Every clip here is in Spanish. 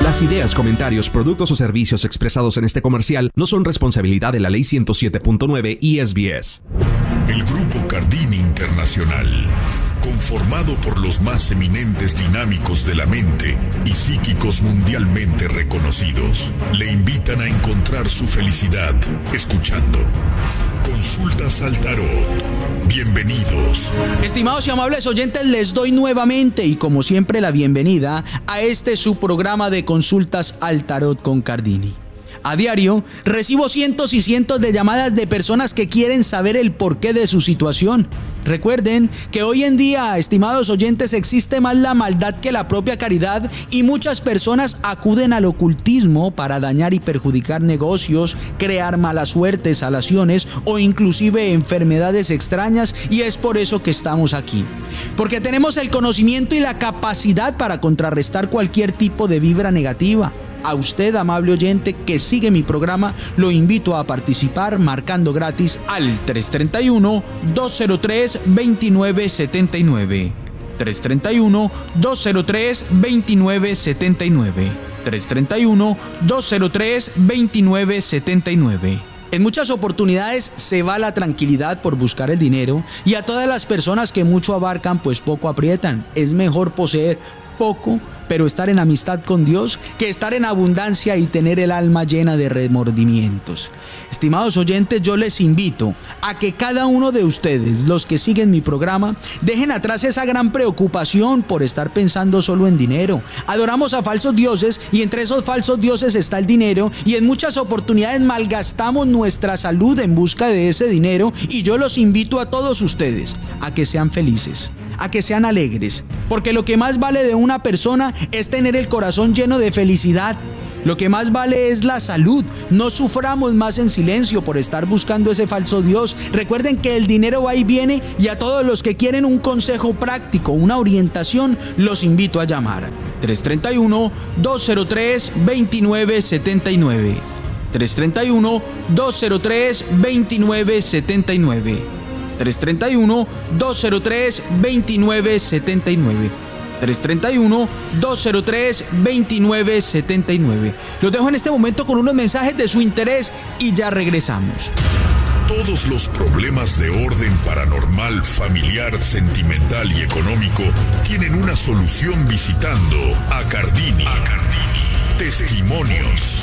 Las ideas, comentarios, productos o servicios expresados en este comercial no son responsabilidad de la Ley 107.9 y SBS. El Grupo Cardini Internacional, conformado por los más eminentes dinámicos de la mente y psíquicos mundialmente reconocidos, le invitan a encontrar su felicidad escuchando Consultas al Tarot. Bienvenidos. Estimados y amables oyentes, les doy nuevamente y como siempre la bienvenida a este su programa de Consultas al Tarot con Cardini. A diario recibo cientos y cientos de llamadas de personas que quieren saber el porqué de su situación. Recuerden que hoy en día, estimados oyentes, existe más la maldad que la propia caridad y muchas personas acuden al ocultismo para dañar y perjudicar negocios, crear mala suerte, salaciones o inclusive enfermedades extrañas, y es por eso que estamos aquí. Porque tenemos el conocimiento y la capacidad para contrarrestar cualquier tipo de vibra negativa. A usted, amable oyente, que sigue mi programa, lo invito a participar marcando gratis al 331-203-2979. 331-203-2979. 331-203-2979. En muchas oportunidades se va la tranquilidad por buscar el dinero, y a todas las personas que mucho abarcan pues poco aprietan. Es mejor poseer poco, pero estar en amistad con Dios, que estar en abundancia y tener el alma llena de remordimientos. Estimados oyentes, yo les invito a que cada uno de ustedes, los que siguen mi programa, dejen atrás esa gran preocupación por estar pensando solo en dinero. Adoramos a falsos dioses y entre esos falsos dioses está el dinero, y en muchas oportunidades malgastamos nuestra salud en busca de ese dinero, y yo los invito a todos ustedes a que sean felices, a que sean alegres, porque lo que más vale de una persona es tener el corazón lleno de felicidad. Lo que más vale es la salud. No suframos más en silencio por estar buscando ese falso Dios. Recuerden que el dinero va y viene, y a todos los que quieren un consejo práctico, una orientación, los invito a llamar 331-203-2979. 331-203-2979. 331-203-2979. 331-203-2979. Los dejo en este momento con unos mensajes de su interés y ya regresamos. Todos los problemas de orden paranormal, familiar, sentimental y económico tienen una solución visitando a Cardini. Testimonios.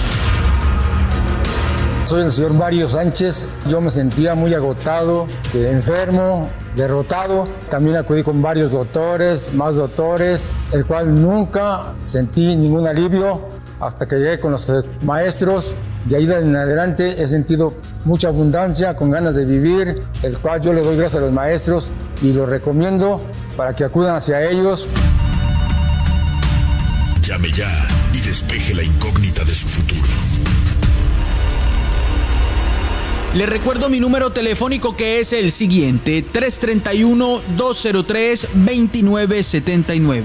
Soy el señor Mario Sánchez. Yo me sentía muy agotado, enfermo, derrotado. También acudí con varios doctores, más doctores, el cual nunca sentí ningún alivio hasta que llegué con los maestros. De ahí en adelante he sentido mucha abundancia, con ganas de vivir, el cual yo le doy gracias a los maestros y los recomiendo para que acudan hacia ellos. Llame ya y despeje la incógnita de su futuro. Les recuerdo mi número telefónico, que es el siguiente: 331-203-2979.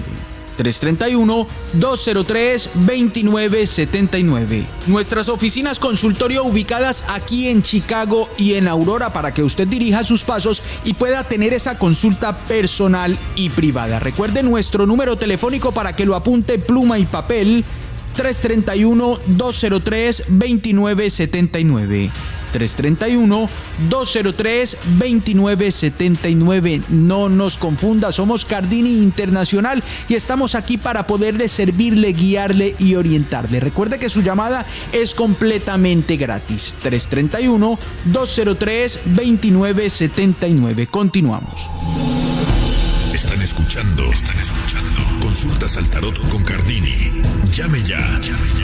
331-203-2979. Nuestras oficinas consultorio ubicadas aquí en Chicago y en Aurora, para que usted dirija sus pasos y pueda tener esa consulta personal y privada. Recuerde nuestro número telefónico para que lo apunte pluma y papel: 331-203-2979. 331-203-2979. No nos confunda, somos Cardini Internacional y estamos aquí para poderle servirle, guiarle y orientarle. Recuerde que su llamada es completamente gratis. 331-203-2979. Continuamos. Están escuchando Consultas al Tarot con Cardini. Llame ya.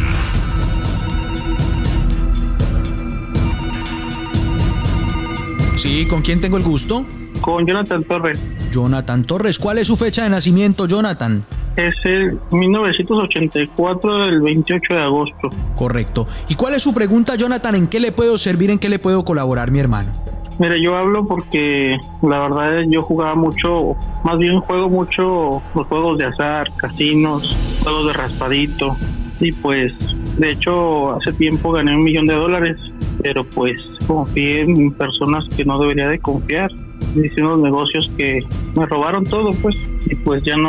Sí, ¿con quién tengo el gusto? Con Jonathan Torres. Jonathan Torres, ¿cuál es su fecha de nacimiento, Jonathan? Es el 1984, el 28 de agosto. Correcto. ¿Y cuál es su pregunta, Jonathan? ¿En qué le puedo servir, en qué le puedo colaborar, mi hermano? Mire, yo hablo porque la verdad yo jugaba mucho, más bien juego mucho los juegos de azar, casinos, juegos de raspadito. Y pues, de hecho, hace tiempo gané $1 millón, pero pues confié en personas que no debería de confiar. Hice unos negocios que me robaron todo, pues, y pues ya no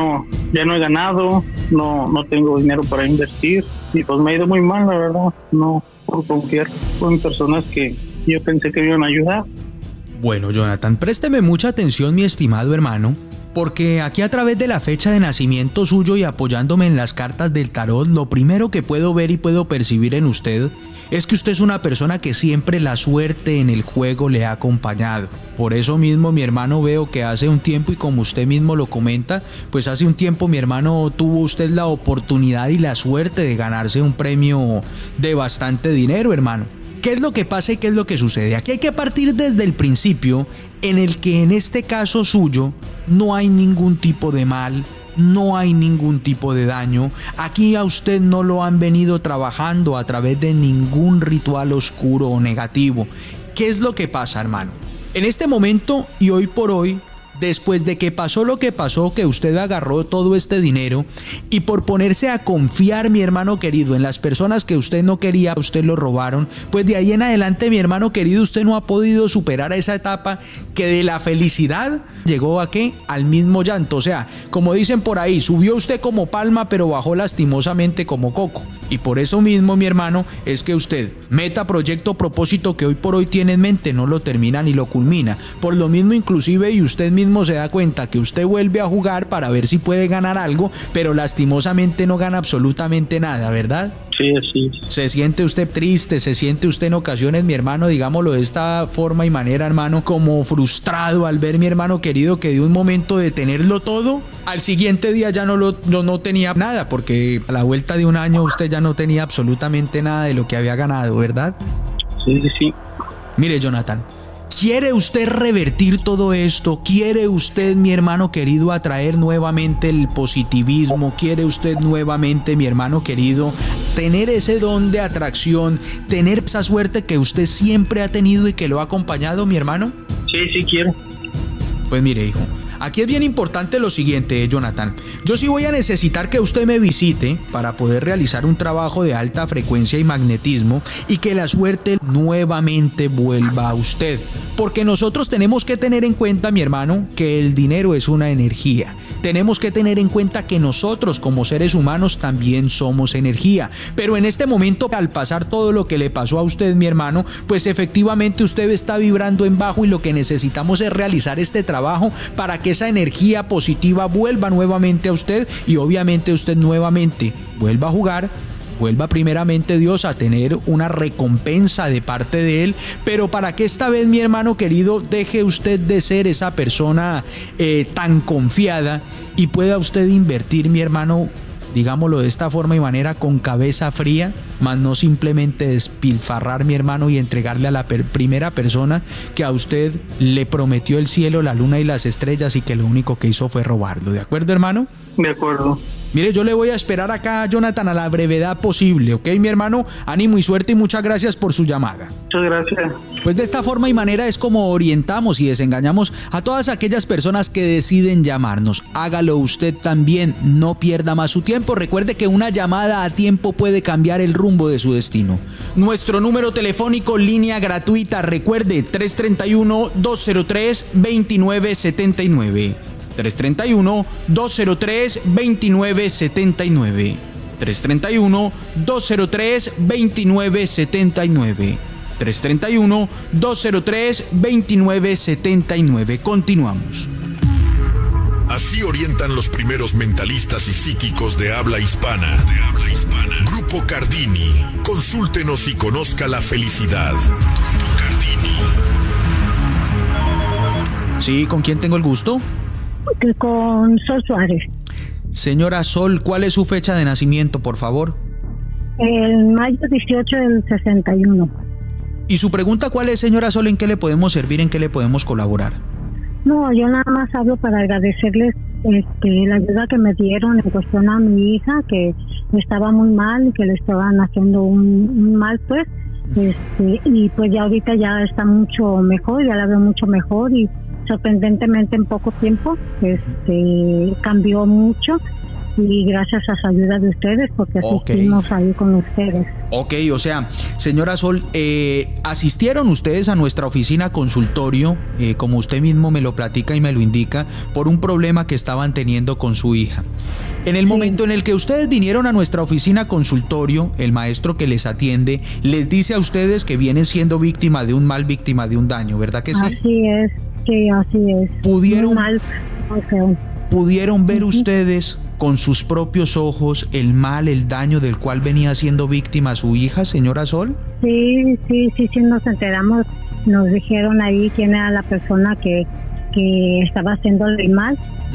ya no he ganado, no tengo dinero para invertir y pues me ha ido muy mal, la verdad, no por confiar con personas que yo pensé que me iban a ayudar. Bueno, Jonathan, présteme mucha atención, mi estimado hermano, porque aquí a través de la fecha de nacimiento suyo y apoyándome en las cartas del tarot, lo primero que puedo ver y puedo percibir en usted es que usted es una persona que siempre la suerte en el juego le ha acompañado. Por eso mismo, mi hermano, veo que hace un tiempo, y como usted mismo lo comenta, pues hace un tiempo, mi hermano, tuvo usted la oportunidad y la suerte de ganarse un premio de bastante dinero, hermano. ¿Qué es lo que pasa y qué es lo que sucede? Aquí hay que partir desde el principio, en el que en este caso suyo no hay ningún tipo de mal, no hay ningún tipo de daño. Aquí a usted no lo han venido trabajando a través de ningún ritual oscuro o negativo. ¿Qué es lo que pasa, hermano? En este momento y hoy por hoy, después de que pasó lo que pasó, que usted agarró todo este dinero y por ponerse a confiar, mi hermano querido, en las personas que usted no quería, usted lo robaron, pues de ahí en adelante, mi hermano querido, usted no ha podido superar esa etapa que de la felicidad llegó a ¿qué? Al mismo llanto. O sea, como dicen por ahí, subió usted como palma pero bajó lastimosamente como coco. Y por eso mismo, mi hermano, es que usted, meta, proyecto, propósito que hoy por hoy tiene en mente, no lo termina ni lo culmina. Por lo mismo, inclusive, y usted mismo se da cuenta que usted vuelve a jugar para ver si puede ganar algo, pero lastimosamente no gana absolutamente nada, ¿verdad? Sí, sí. ¿Se siente usted triste? ¿Se siente usted en ocasiones, mi hermano, digámoslo de esta forma y manera, hermano, como frustrado al ver, mi hermano querido, que de un momento de tenerlo todo, al siguiente día ya no tenía nada, porque a la vuelta de un año usted ya no tenía absolutamente nada de lo que había ganado, ¿verdad? Sí, sí, sí. Mire, Jonathan, ¿quiere usted revertir todo esto? ¿Quiere usted, mi hermano querido, atraer nuevamente el positivismo? ¿Quiere usted nuevamente, mi hermano querido, tener ese don de atracción, tener esa suerte que usted siempre ha tenido y que lo ha acompañado, mi hermano? Sí, sí quiero. Pues mire, hijo, aquí es bien importante lo siguiente, Jonathan. Yo sí voy a necesitar que usted me visite para poder realizar un trabajo de alta frecuencia y magnetismo y que la suerte nuevamente vuelva a usted. Porque nosotros tenemos que tener en cuenta, mi hermano, que el dinero es una energía. Tenemos que tener en cuenta que nosotros como seres humanos también somos energía. Pero en este momento, al pasar todo lo que le pasó a usted, mi hermano, pues efectivamente usted está vibrando en bajo y lo que necesitamos es realizar este trabajo para que esa energía positiva vuelva nuevamente a usted y obviamente usted nuevamente vuelva a jugar, vuelva primeramente Dios a tener una recompensa de parte de Él, pero para que esta vez, mi hermano querido, deje usted de ser esa persona tan confiada y pueda usted invertir, mi hermano, digámoslo de esta forma y manera, con cabeza fría, más no simplemente despilfarrar, mi hermano, y entregarle a la primera persona que a usted le prometió el cielo, la luna y las estrellas y que lo único que hizo fue robarlo. ¿De acuerdo, hermano? De acuerdo. Mire, yo le voy a esperar acá, Jonathan, a la brevedad posible, ¿ok, mi hermano? Ánimo y suerte y muchas gracias por su llamada. Muchas gracias. Pues de esta forma y manera es como orientamos y desengañamos a todas aquellas personas que deciden llamarnos. Hágalo usted también, no pierda más su tiempo. Recuerde que una llamada a tiempo puede cambiar el rumbo de su destino. Nuestro número telefónico, línea gratuita, recuerde, 331-203-2979. 331-203-2979. 331-203-2979. 331-203-2979. Continuamos. Así orientan los primeros mentalistas y psíquicos de habla hispana. Grupo Cardini. Consúltenos y conozca la felicidad. Grupo Cardini. Sí, ¿con quién tengo el gusto? Con Sol Suárez. Señora Sol, ¿cuál es su fecha de nacimiento, por favor? El mayo 18 del 61. ¿Y su pregunta cuál es, señora Sol? ¿En qué le podemos servir? ¿En qué le podemos colaborar? No, yo nada más hablo para agradecerles la ayuda que me dieron en cuestión a mi hija, que estaba muy mal y que le estaban haciendo un mal, pues. Y pues ya ahorita ya está mucho mejor, ya la veo mucho mejor y sorprendentemente en poco tiempo cambió mucho y gracias a la ayuda de ustedes, porque asistimos ahí con ustedes. Ok, o sea, señora Sol, asistieron ustedes a nuestra oficina consultorio, como usted mismo me lo platica y me lo indica, por un problema que estaban teniendo con su hija. En el momento en el que ustedes vinieron a nuestra oficina consultorio, el maestro que les atiende les dice a ustedes que vienen siendo víctima de un mal, víctima de un daño, ¿verdad que sí? Así es, sí, así es. ¿Pudieron ver ustedes con sus propios ojos el mal, el daño del cual venía siendo víctima su hija, señora Sol? Sí, nos enteramos. Nos dijeron ahí quién era la persona que estaba haciéndole mal.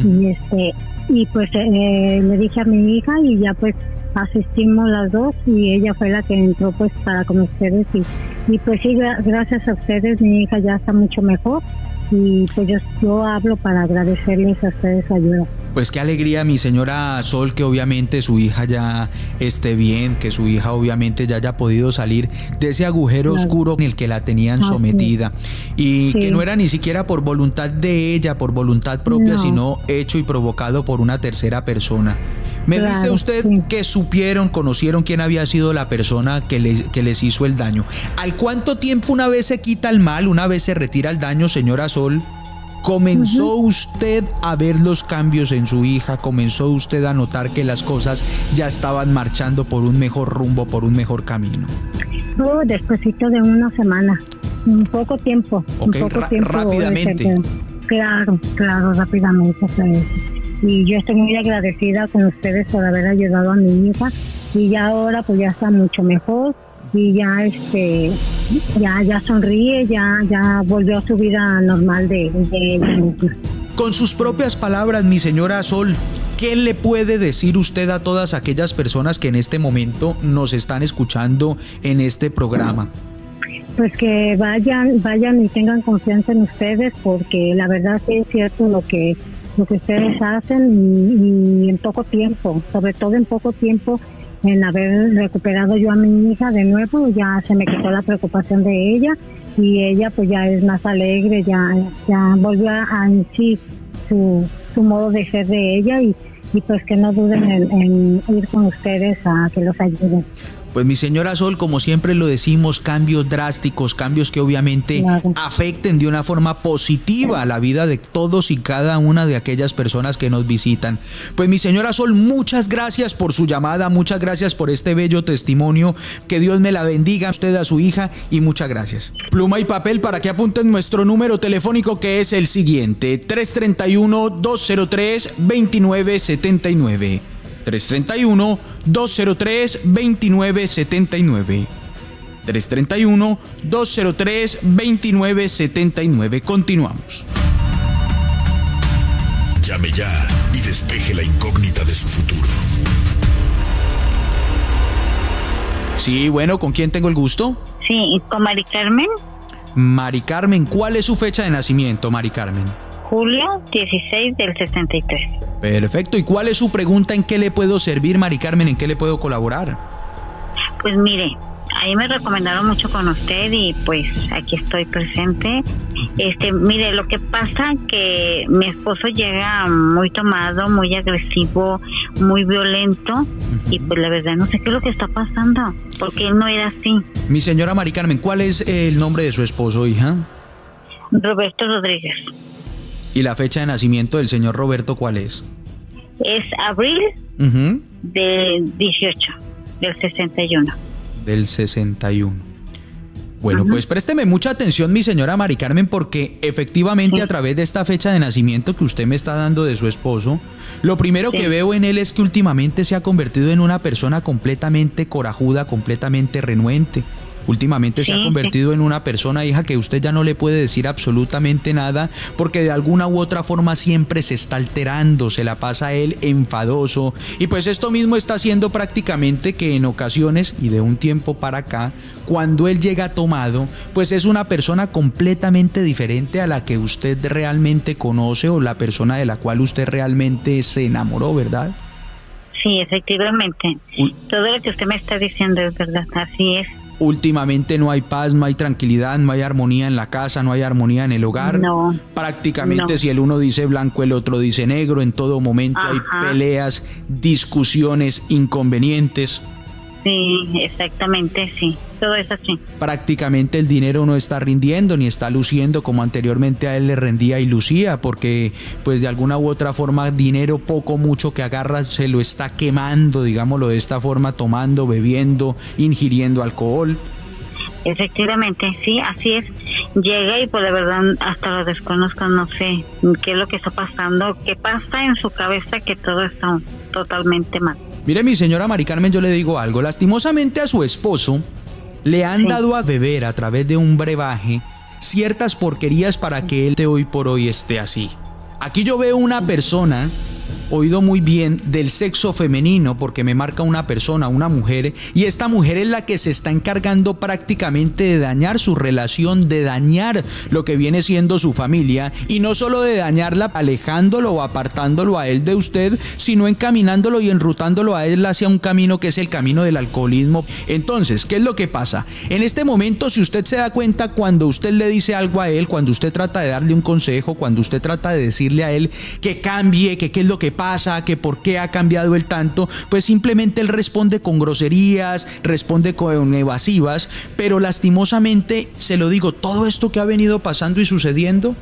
Y pues le dije a mi hija y ya pues asistimos las dos y ella fue la que entró pues para con ustedes y pues sí, gracias a ustedes mi hija ya está mucho mejor y pues yo hablo para agradecerles a ustedes su ayuda. Pues qué alegría, mi señora Sol, que obviamente su hija ya esté bien, que su hija obviamente ya haya podido salir de ese agujero oscuro en el que la tenían sometida y que no era ni siquiera por voluntad de ella, por voluntad propia, sino hecho y provocado por una tercera persona. Me dice usted que supieron, conocieron quién había sido la persona que les hizo el daño. ¿Al cuánto tiempo, una vez se quita el mal, una vez se retira el daño, señora Sol, comenzó usted a ver los cambios en su hija? ¿Comenzó usted a notar que las cosas ya estaban marchando por un mejor rumbo, por un mejor camino? Despuésito de una semana, un poco tiempo. Rápidamente. Claro, rápidamente. Y yo estoy muy agradecida con ustedes por haber ayudado a mi hija y ya ahora pues ya está mucho mejor y ya ya sonríe, ya volvió a su vida normal de ella misma. Con sus propias palabras, mi señora Sol, ¿qué le puede decir usted a todas aquellas personas que en este momento nos están escuchando en este programa? Pues que vayan y tengan confianza en ustedes, porque la verdad sí es cierto lo que ustedes hacen y en poco tiempo, sobre todo en poco tiempo, en haber recuperado yo a mi hija de nuevo, ya se me quitó la preocupación de ella y ella pues ya es más alegre, ya volvió a en sí su modo de ser de ella y pues que no duden en ir con ustedes a que los ayuden. Pues mi señora Sol, como siempre lo decimos, cambios drásticos, cambios que obviamente afecten de una forma positiva a la vida de todos y cada una de aquellas personas que nos visitan. Pues mi señora Sol, muchas gracias por su llamada, muchas gracias por este bello testimonio, que Dios me la bendiga a usted, a su hija, y muchas gracias. Pluma y papel para que apunten nuestro número telefónico, que es el siguiente: 331-203-2979. 331-203-2979. 331-203-2979. Continuamos. Llame ya y despeje la incógnita de su futuro. Sí, bueno, ¿con quién tengo el gusto? Sí, con Mari Carmen. Mari Carmen, ¿cuál es su fecha de nacimiento, Mari Carmen? Julio 16 del 63. Perfecto. ¿Y cuál es su pregunta? ¿En qué le puedo servir, Mari Carmen? ¿En qué le puedo colaborar? Pues mire, ahí me recomendaron mucho con usted y pues aquí estoy presente. Mire, lo que pasa que mi esposo llega muy tomado, muy agresivo, muy violento y pues la verdad no sé qué es lo que está pasando, porque él no era así. Mi señora Mari Carmen, ¿cuál es el nombre de su esposo, hija? Roberto Rodríguez. ¿Y la fecha de nacimiento del señor Roberto cuál es? Es abril del 18, del 61. Del 61. Bueno, pues présteme mucha atención, mi señora Mari Carmen, porque efectivamente a través de esta fecha de nacimiento que usted me está dando de su esposo, lo primero que veo en él es que últimamente se ha convertido en una persona completamente corajuda, completamente renuente. Últimamente se ha convertido en una persona, hija, que usted ya no le puede decir absolutamente nada, porque de alguna u otra forma siempre se está alterando, se la pasa él enfadoso, y pues esto mismo está haciendo prácticamente que en ocasiones, y de un tiempo para acá, cuando él llega tomado, pues es una persona completamente diferente a la que usted realmente conoce o la persona de la cual usted realmente se enamoró, ¿verdad? Sí, efectivamente. Todo lo que usted me está diciendo es verdad, así es. Últimamente no hay paz, no hay tranquilidad, no hay armonía en la casa, no hay armonía en el hogar. No. Prácticamente si el uno dice blanco, el otro dice negro. En todo momento hay peleas, discusiones, inconvenientes. Sí, exactamente, sí. Todo es así. Prácticamente el dinero no está rindiendo ni está luciendo como anteriormente a él le rendía y lucía, porque pues de alguna u otra forma dinero poco mucho que agarra se lo está quemando, digámoslo de esta forma, tomando, bebiendo, ingiriendo alcohol. Efectivamente, sí, así es. Llega y pues de verdad hasta lo desconozco, no sé qué es lo que está pasando, qué pasa en su cabeza, que todo está totalmente mal. Mire, mi señora Mari Carmen, yo le digo algo. Lastimosamente a su esposo le han dado a beber a través de un brebaje ciertas porquerías para que él de hoy por hoy esté así. Aquí yo veo una persona, oído muy bien, del sexo femenino, porque me marca una persona, una mujer, y esta mujer es la que se está encargando prácticamente de dañar su relación, de dañar lo que viene siendo su familia, y no solo de dañarla alejándolo o apartándolo a él de usted, sino encaminándolo y enrutándolo a él hacia un camino que es el camino del alcoholismo. Entonces, ¿qué es lo que pasa? En este momento, si usted se da cuenta, cuando usted le dice algo a él, cuando usted trata de darle un consejo, cuando usted trata de decirle a él que cambie, que qué es lo que pasa, que por qué ha cambiado él tanto, pues simplemente él responde con groserías, responde con evasivas, pero lastimosamente, se lo digo, todo esto que ha venido pasando y sucediendo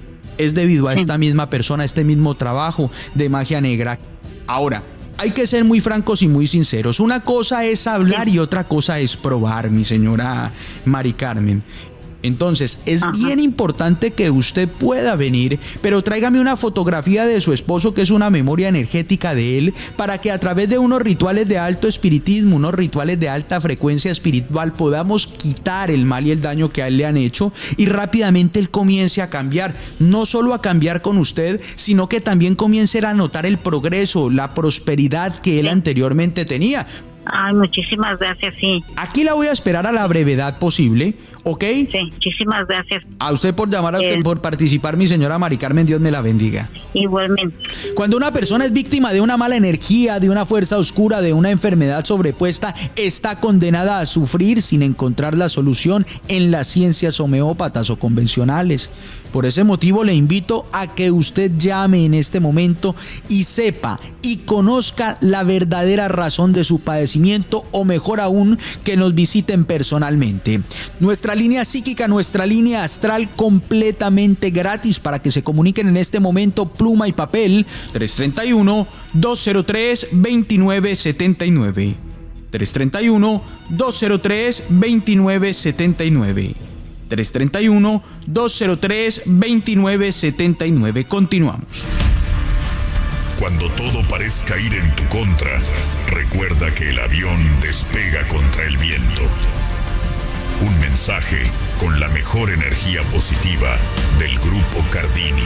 es debido a esta misma persona, a este mismo trabajo de magia negra. Ahora, hay que ser muy francos y muy sinceros. Una cosa es hablar y otra cosa es probar, mi señora Mari Carmen. Entonces, es bien importante que usted pueda venir, pero tráigame una fotografía de su esposo, que es una memoria energética de él, para que a través de unos rituales de alto espiritismo, unos rituales de alta frecuencia espiritual, podamos quitar el mal y el daño que a él le han hecho, y rápidamente él comience a cambiar, no solo a cambiar con usted, sino que también comience a notar el progreso, la prosperidad que él anteriormente tenía. Ay, muchísimas gracias, sí. Aquí la voy a esperar a la brevedad posible, ¿ok? Sí, muchísimas gracias. A usted por llamar, a usted por participar, mi señora Mari Carmen, Dios me la bendiga. Igualmente. Cuando una persona es víctima de una mala energía, de una fuerza oscura, de una enfermedad sobrepuesta, está condenada a sufrir sin encontrar la solución en las ciencias homeópatas o convencionales. Por ese motivo le invito a que usted llame en este momento y sepa y conozca la verdadera razón de su padecimiento, o mejor aún, que nos visiten personalmente. Nuestra línea psíquica, nuestra línea astral, completamente gratis, para que se comuniquen en este momento, pluma y papel, 331-203-2979. 331-203-2979. 331-203-2979. Continuamos. Cuando todo parezca ir en tu contra, recuerda que el avión despega contra el viento. Un mensaje con la mejor energía positiva del Grupo Cardini.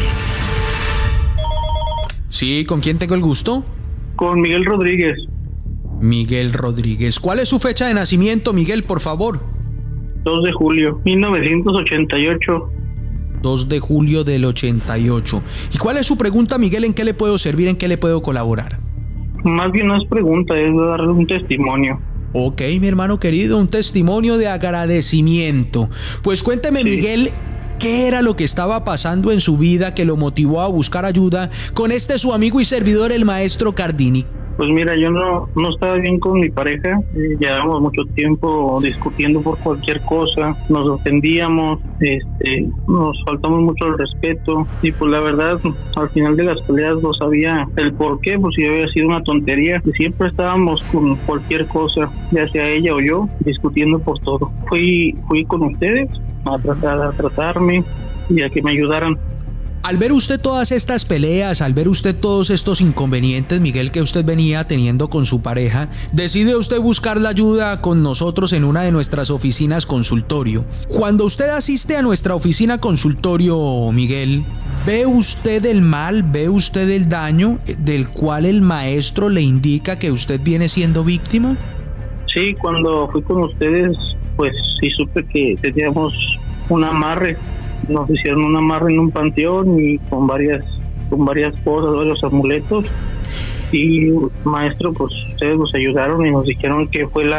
Sí, ¿con quién tengo el gusto? Con Miguel Rodríguez. Miguel Rodríguez. ¿Cuál es su fecha de nacimiento, Miguel, por favor? 2 de julio, 1988. 2 de julio del 88. ¿Y cuál es su pregunta, Miguel? ¿En qué le puedo servir? ¿En qué le puedo colaborar? Más bien no es pregunta, es darle un testimonio. Ok, mi hermano querido, un testimonio de agradecimiento. Pues cuénteme, sí, Miguel, ¿qué era lo que estaba pasando en su vida que lo motivó a buscar ayuda con su amigo y servidor, el maestro Cardini? Pues mira, yo no estaba bien con mi pareja, llevábamos mucho tiempo discutiendo por cualquier cosa, nos ofendíamos, nos faltamos mucho el respeto, y pues la verdad, al final de las peleas no sabía el por qué, pues si había sido una tontería, y siempre estábamos con cualquier cosa, ya sea ella o yo, discutiendo por todo. Fui con ustedes a tratarme y a que me ayudaran. Al ver usted todas estas peleas, al ver usted todos estos inconvenientes, Miguel, que usted venía teniendo con su pareja, decide usted buscar la ayuda con nosotros en una de nuestras oficinas consultorio. Cuando usted asiste a nuestra oficina consultorio, Miguel, ¿ve usted el mal, ve usted el daño del cual el maestro le indica que usted viene siendo víctima? Sí, cuando fui con ustedes, pues sí supe que teníamos un amarre. Nos hicieron un amarre en un panteón y con varias cosas, varios amuletos. Y maestro, pues ustedes nos ayudaron y nos dijeron que fue la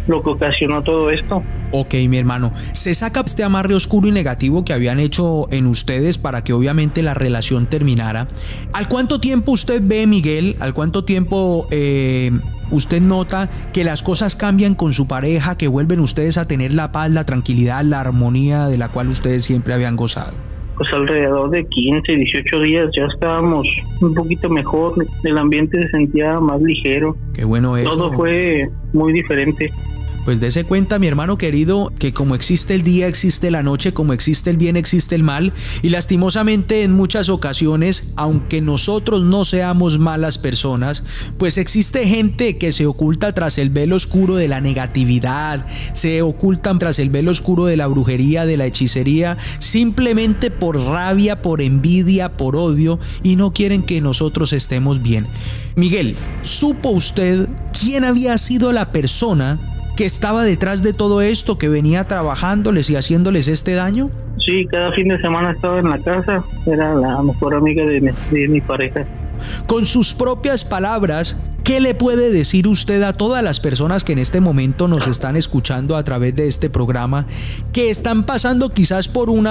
lo que ocasionó todo esto. Ok, mi hermano, se saca este amarre oscuro y negativo que habían hecho en ustedes para que obviamente la relación terminara. ¿Al cuánto tiempo usted ve, Miguel, al cuánto tiempo usted nota que las cosas cambian con su pareja, que vuelven ustedes a tener la paz, la tranquilidad, la armonía de la cual ustedes siempre habían gozado? Pues alrededor de 15, 18 días ya estábamos un poquito mejor, el ambiente se sentía más ligero. Qué bueno eso. Todo fue muy diferente. Pues dése cuenta, mi hermano querido, que como existe el día, existe la noche, como existe el bien, existe el mal, y lastimosamente en muchas ocasiones, aunque nosotros no seamos malas personas, pues existe gente que se oculta tras el velo oscuro de la negatividad, se ocultan tras el velo oscuro de la brujería, de la hechicería, simplemente por rabia, por envidia, por odio, y no quieren que nosotros estemos bien. Miguel, ¿supo usted quién había sido la persona que estaba detrás de todo esto, que venía trabajándoles y haciéndoles este daño? Sí, cada fin de semana estaba en la casa, era la mejor amiga de mi pareja. Con sus propias palabras, ¿qué le puede decir usted a todas las personas que en este momento nos están escuchando a través de este programa, que están pasando quizás por un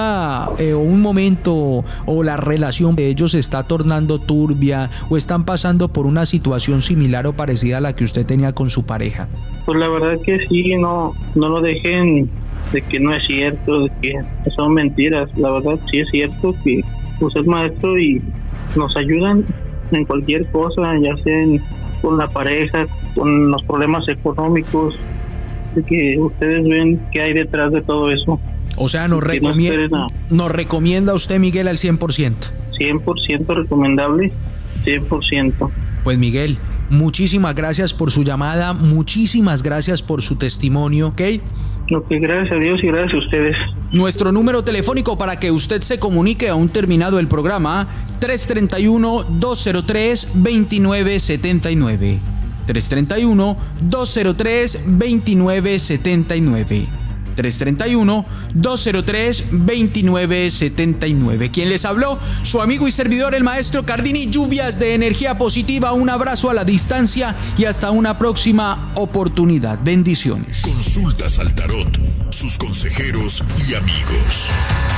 momento o la relación de ellos se está tornando turbia o están pasando por una situación similar o parecida a la que usted tenía con su pareja? Pues la verdad que sí, no lo dejen de que no es cierto, de que son mentiras. La verdad sí es cierto que usted es maestro y nos ayudan en cualquier cosa, ya sea con la pareja, con los problemas económicos, de que ustedes ven qué hay detrás de todo eso. O sea, nos recomienda usted, Miguel, al 100%. 100% recomendable, 100%. Pues Miguel, muchísimas gracias por su llamada, muchísimas gracias por su testimonio, ¿ok? Ok, gracias a Dios y gracias a ustedes. Nuestro número telefónico para que usted se comunique aún terminado el programa, 331-203-2979. 331-203-2979. 331-203-2979. Quien les habló, su amigo y servidor, el maestro Cardini. Lluvias de energía positiva, un abrazo a la distancia y hasta una próxima oportunidad. Bendiciones. Consultas al tarot, sus consejeros y amigos.